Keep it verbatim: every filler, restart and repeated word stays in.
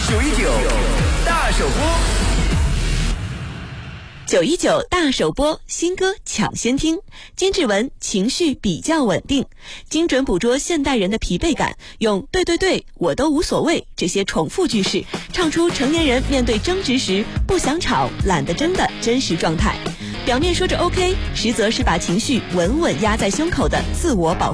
九一九大首播。 九一九大首播，新歌抢先听。金志文情绪比较稳定，精准捕捉现代人的疲惫感，用对对对我都无所谓这些重复句式，唱出成年人面对争执时不想吵懒得争的真实状态。表面说着 OK， 实则是把情绪稳稳压在胸口的自我保护。